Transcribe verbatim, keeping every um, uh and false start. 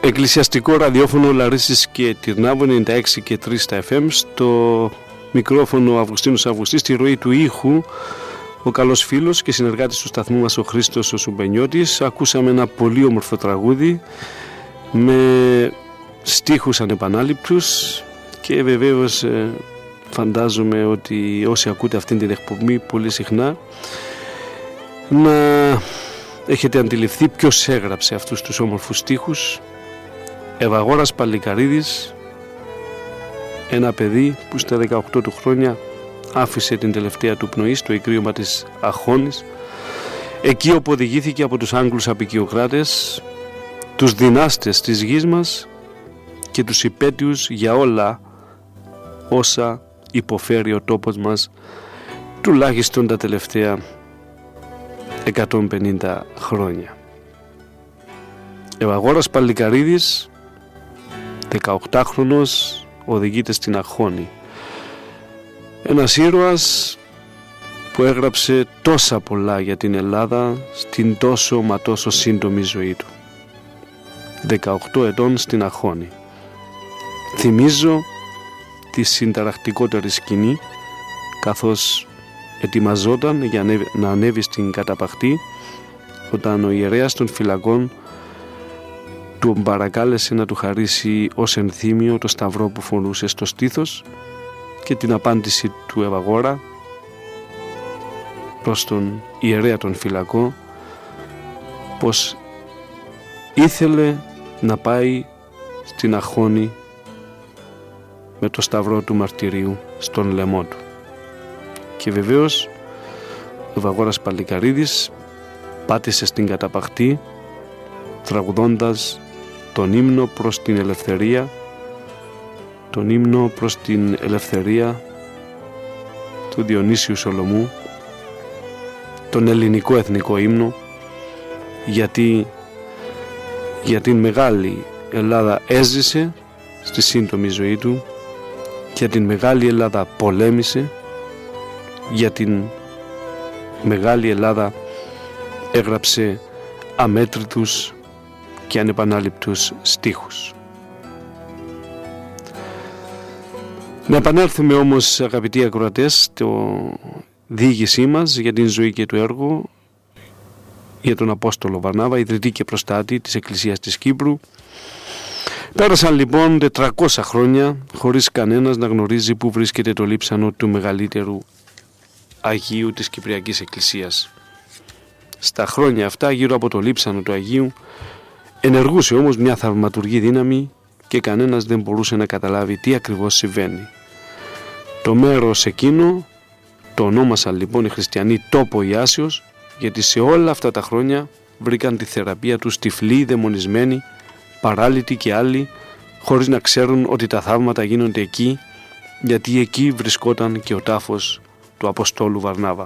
Εκκλησιαστικό ραδιόφωνο Λαρίσης και Τυρνάβου ενενήντα έξι και τρία στα εφ εμ. Στο μικρόφωνο Αυγουστίνος Αυγουστής, στη ροή του ήχου ο καλός φίλος και συνεργάτης του σταθμού μας ο Χρήστος ο Σουμπενιώτης. Ακούσαμε ένα πολύ όμορφο τραγούδι με στίχους ανεπανάληπτους και βεβαίως φαντάζομαι ότι όσοι ακούτε αυτήν την εκπομπή πολύ συχνά να έχετε αντιληφθεί ποιος έγραψε αυτούς τους όμορφους στίχους. Ευαγόρας Παλικαρίδης, ένα παιδί που στα δεκαοκτώ του χρόνια άφησε την τελευταία του πνοή στο ικρίωμα της Αχώνης, εκεί όπου οδηγήθηκε από τους Άγγλους απικιοκράτες, τους δυνάστες της γης μας και τους υπέτειους για όλα όσα υποφέρει ο τόπος μας τουλάχιστον τα τελευταία εκατόν πενήντα χρόνια. Ευαγόρας Παλικαρίδης, δεκαοκτάχρονος, οδηγείται στην Αχώνη. Ένας ήρωας που έγραψε τόσα πολλά για την Ελλάδα στην τόσο μα τόσο σύντομη ζωή του. δεκαοκτώ ετών στην Αχώνη. Θυμίζω τη συνταρακτικότερη σκηνή καθώς ετοιμαζόταν για να ανέβει στην καταπαχτή όταν ο ιερέας των φυλακών του παρακάλεσε να του χαρίσει ως ενθύμιο το σταυρό που φορούσε στο στήθος και την απάντηση του Ευαγόρα προς τον ιερέα των φυλακών πως ήθελε να πάει στην Αχώνη με το σταυρό του μαρτυρίου στον λαιμό του. Και βεβαίως ο Ευαγόρας Παλικαρίδης πάτησε στην καταπαχτή τραγουδώντας τον ύμνο προς την ελευθερία, τον ύμνο προς την ελευθερία του Διονύσιου Σολομού, τον ελληνικό εθνικό ύμνο, γιατί για την μεγάλη Ελλάδα έζησε στη σύντομη ζωή του, για την μεγάλη Ελλάδα πολέμησε, για την μεγάλη Ελλάδα έγραψε αμέτρητους και ανεπανάληπτους στίχους. Να επανέλθουμε όμως, αγαπητοί ακροατές, στο διήγησή μας για την ζωή και το έργο για τον Απόστολο Βαρνάβα, ιδρυτή και προστάτη της Εκκλησίας της Κύπρου. Πέρασαν λοιπόν τετρακόσια χρόνια χωρίς κανένας να γνωρίζει που βρίσκεται το λείψανο του μεγαλύτερου Αγίου της Κυπριακής Εκκλησίας. Στα χρόνια αυτά γύρω από το λείψανο του Αγίου ενεργούσε όμως μια θαυματουργή δύναμη και κανένας δεν μπορούσε να καταλάβει τι ακριβώς συμβαίνει. Το μέρος εκείνο το ονόμασαν λοιπόν οι χριστιανοί τόπο Ιάσιος, γιατί σε όλα αυτά τα χρόνια βρήκαν τη θεραπεία τους τυφλοί, δαιμονισμένοι, παράλυτοι και άλλοι, χωρίς να ξέρουν ότι τα θαύματα γίνονται εκεί, γιατί εκεί βρισκόταν και ο τάφος του Αποστόλου Βαρνάβα.